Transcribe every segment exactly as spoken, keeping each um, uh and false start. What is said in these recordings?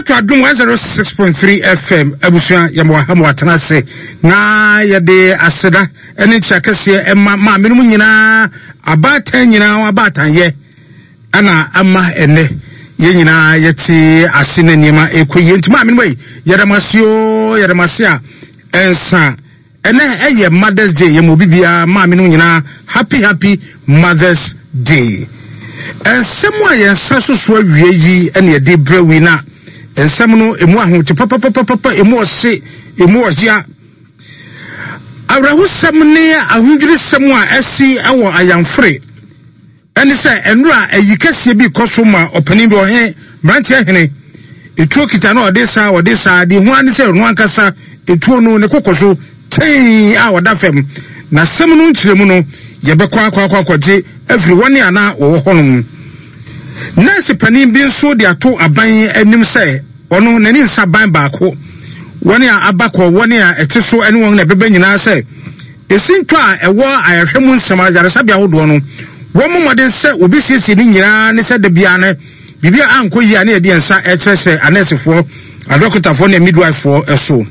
to adum one oh six point three F M abusua yamwa hamwa tanase na yade aseda ene chakase emma ma menum nyina abatan nyina abatan ye ana ama ene ye nyina yeti asene niema ekoye ntima menum yi yadamasio yadamasia ensa ene eye Mother's Day yemo bibia ma menum nyina happy happy Mother's Day. Ensemo ayensa so so awie yi ene yade brewi na ensem no emu ahoti papa papa papa emu ose emu ohia awrahu sem ne ahudwiri sem a esi ewo ayamfre eni se enura ayikase bi koso ma opani bi ohe branche hene etuo kita na odesa odesa di ho ani se ru ankasa etuo no ne kokoso tei a oda fem na sem no nkyeremu no yebekwa akwa akwa kwaje everyone ana wo honum nurse panin bi nso de ato aban anim se ono nani nsa ban baako woni a abakọ woni a etiso ene won na bebe nyina se esinto a ewo ayahwemu nsema yaresabia hodo no wo momode se obi sisi ni nyina ne se de bia ne bibia anko yi ane de nsa ekyerese anesefo adokotafo na midwifefo eso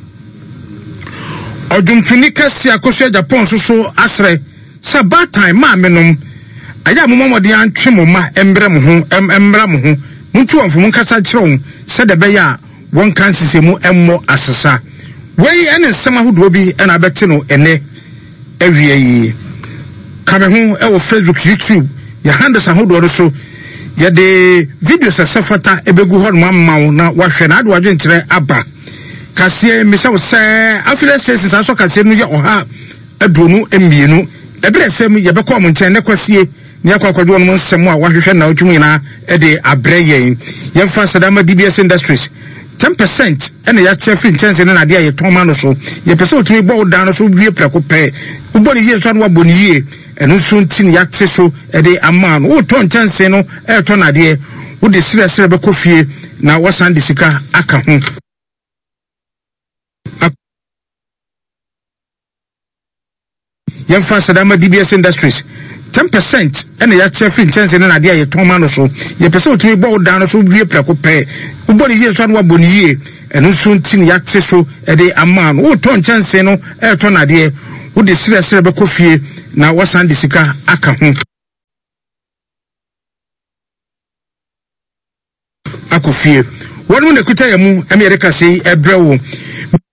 odumfini kasi akoso Japan so so asre se bad time ma menom aya momode antwe moma embre mo ho embra mo ho muntu onfo nkasa kyerɛw se de be ya won kan sisemu emmo asesa wei ene nsema hodo bi ena abete no ene awie yi kame ho e wo Facebook YouTube ya handles ahodo so ya de videos asefata ebegu hɔ no mamma na wahwɛ na ade wadwe nkyerɛ aba kase misa wo sɛ afile sesi sa so kase no ye ɔha aduonu emienu ebere sem ye bɛkɔ mo nkyɛn ne kwasie ni akwakwadwo no nsɛm a wahwehwɛ na otwum nyina e de abrɛ yɛn yɛmfa Sadama D B S Industries ten percent ene ya chefi nkyɛnse ne na de aye tɔma no so ye pese otumi bɔ dan no so wie prɛko pɛ ubɔ ne yie so no wabɔ ne yie eno so ntin ya te so e de ama no wo tɔ nkyɛnse no e tɔ na de wo de sire sire bɛkɔ fie na wasan de sika aka ho yɛmfa Sadama D B S Industries ten percent ene ya chefi nkyɛnse ne na de aye tɔma no so ye pese otumi bɔ dan no so wie prɛko pɛ ubɔ ne yie so no wabɔ ne yie eno so ntin ya te so e de ama no wo tɔ nkyɛnse no e tɔ na de wo de sire sire bɛkɔ fie na wasan de sika aka ho akofie wonu ne kuta yamu America sei ebrɛwo